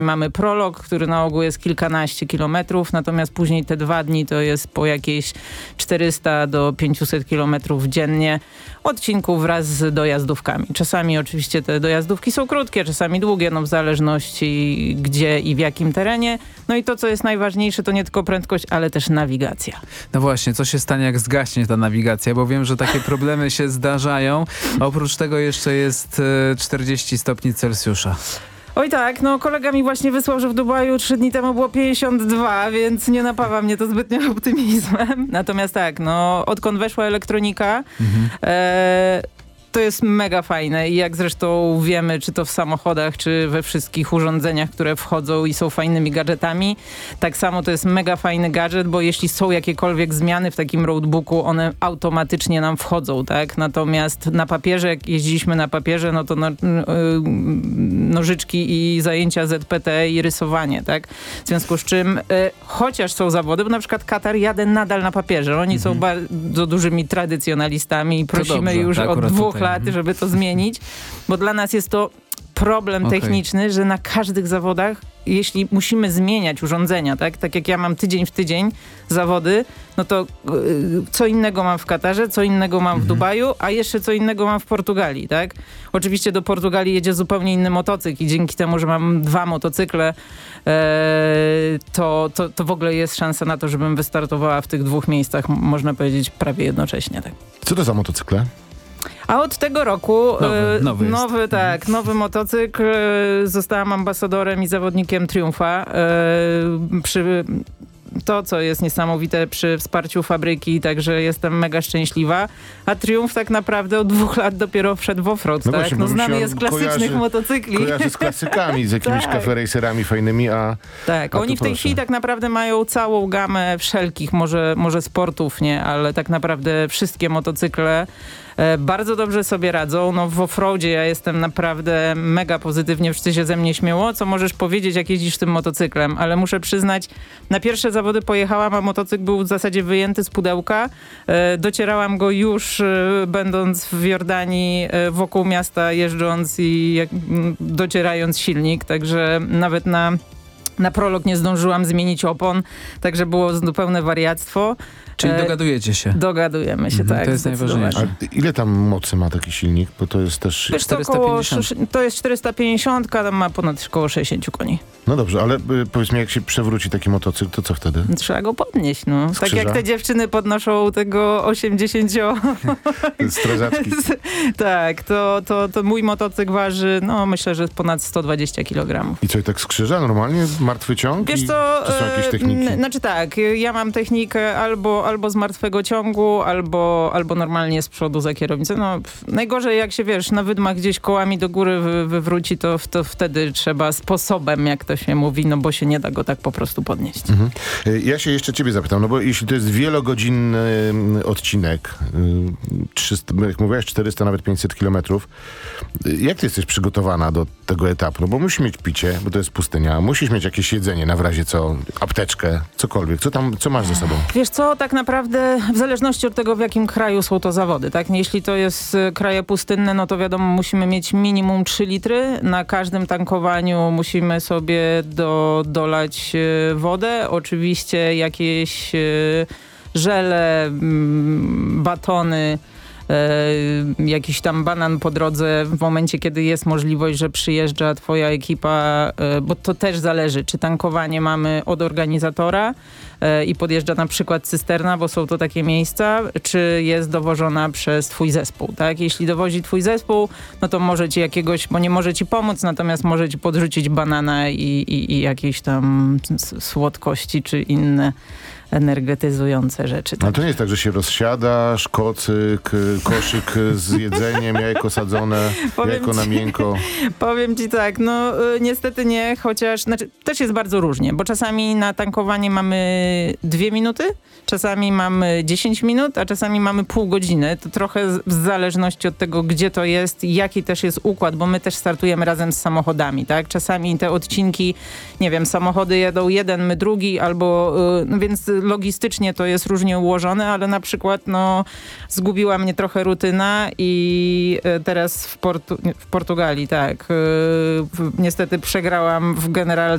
Mamy prolog, który na ogół jest kilkanaście kilometrów, natomiast później te 2 dni to jest po jakieś 400 do 500 kilometrów dziennie odcinków wraz z dojazdówkami. Czasami oczywiście te dojazdówki są krótkie, czasami długie, no w zależności gdzie i w jakim terenie. No i to, co jest najważniejsze, to nie tylko prędkość, ale też nawigacja. No właśnie, co się stanie, jak zgaśnie ta nawigacja, bo wiem, że takie problemy się zdarzają. Oprócz tego jeszcze jest 40 stopni Celsjusza. Oj tak, no kolega mi właśnie wysłał, że w Dubaju 3 dni temu było 52, więc nie napawa mnie to zbytnio optymizmem. Natomiast tak, no odkąd weszła elektronika, to jest mega fajne i jak zresztą wiemy, czy to w samochodach, czy we wszystkich urządzeniach, które wchodzą i są fajnymi gadżetami, tak samo to jest mega fajny gadżet, bo jeśli są jakiekolwiek zmiany w takim roadbooku, one automatycznie nam wchodzą, tak? Natomiast na papierze, jak jeździliśmy na papierze, no to nożyczki i zajęcia ZPT i rysowanie, tak? W związku z czym, chociaż są zawody, bo na przykład Katar jadę nadal na papierze. Oni są bardzo dużymi tradycjonalistami i prosimy już od 2 lat, żeby to zmienić, bo dla nas jest to problem techniczny, że na każdych zawodach, jeśli musimy zmieniać urządzenia, tak jak ja mam tydzień w tydzień zawody, no to co innego mam w Katarze, co innego mam w Dubaju, a jeszcze co innego mam w Portugalii, tak? Oczywiście do Portugalii jedzie zupełnie inny motocykl i dzięki temu, że mam 2 motocykle, to w ogóle jest szansa na to, żebym wystartowała w tych 2 miejscach, można powiedzieć, prawie jednocześnie. Tak. Co to za motocykle? A od tego roku nowy motocykl. Zostałam ambasadorem i zawodnikiem Triumfa. To, co jest niesamowite przy wsparciu fabryki, także jestem mega szczęśliwa. A Triumf tak naprawdę od 2 lat dopiero wszedł w offroad, no tak? właśnie, no znany jest z klasycznych motocykli. Kojarzy z klasykami, z jakimiś cafe racerami fajnymi, Tak, oni w tej chwili tak naprawdę mają całą gamę wszelkich, może sportów, nie, ale tak naprawdę wszystkie motocykle bardzo dobrze sobie radzą. No w offroadzie ja jestem naprawdę mega pozytywnie, wszyscy się ze mnie śmieło. Co możesz powiedzieć, jak jeździsz tym motocyklem? Ale muszę przyznać, na pierwsze zawody pojechałam, a motocykl był w zasadzie wyjęty z pudełka. Docierałam go już będąc w Jordanii, wokół miasta jeżdżąc i docierając silnik. Także nawet na prolog nie zdążyłam zmienić opon, także było zupełne wariactwo. Czyli dogadujecie się? Dogadujemy się, tak. To jest najważniejsze. A ile tam mocy ma taki silnik? Bo to jest też... 450. To jest 450, tam ma ponad około 60 koni. No dobrze, ale powiedz mi, jak się przewróci taki motocykl, to co wtedy? Trzeba go podnieść, no. Tak jak te dziewczyny podnoszą tego 80... Strażaczki. Tak, to mój motocykl waży, no myślę, że ponad 120 kg. I co, tak skrzyża normalnie? Martwy ciąg? Wiesz co, czy są jakieś techniki? Znaczy tak, ja mam technikę albo z martwego ciągu, albo normalnie z przodu za kierownicę. No, najgorzej jak się, wiesz, na wydmach gdzieś kołami do góry wywróci, to wtedy trzeba sposobem, jak to się mówi, no bo się nie da go tak po prostu podnieść. Ja się jeszcze ciebie zapytam, no bo jeśli to jest wielogodzinny odcinek, 300, jak mówiłaś, 400, nawet 500 kilometrów, jak ty jesteś przygotowana do tego etapu? No bo musisz mieć picie, bo to jest pustynia, musisz mieć jakieś jedzenie na w razie co, apteczkę, cokolwiek. Co masz ze sobą? Wiesz co, tak naprawdę w zależności od tego, w jakim kraju są to zawody, tak? Jeśli to jest kraje pustynne, no to wiadomo, musimy mieć minimum 3 litry. Na każdym tankowaniu musimy sobie dolać wodę. Oczywiście jakieś żele, batony, jakiś tam banan po drodze w momencie, kiedy jest możliwość, że przyjeżdża twoja ekipa, bo to też zależy, czy tankowanie mamy od organizatora i podjeżdża na przykład cysterna, bo są to takie miejsca, czy jest dowożona przez twój zespół, tak? Jeśli dowozi twój zespół, no to może ci bo nie może ci pomóc, natomiast może ci podrzucić banana i jakieś tam słodkości, czy inne energetyzujące rzeczy. Ale to nie jest tak, że się rozsiada, szkocyk, koszyk z jedzeniem, jajko sadzone, jajko na miękko. Powiem ci tak, no niestety nie, chociaż też jest bardzo różnie, bo czasami na tankowanie mamy 2 minuty, czasami mamy 10 minut, a czasami mamy pół godziny. To trochę w zależności od tego, gdzie to jest, jaki też jest układ, bo my też startujemy razem z samochodami, tak? Czasami te odcinki, nie wiem, samochody jedą jeden, my drugi, albo, no więc logistycznie to jest różnie ułożone, ale na przykład no zgubiła mnie trochę rutyna i teraz w Portugalii, tak, niestety przegrałam w General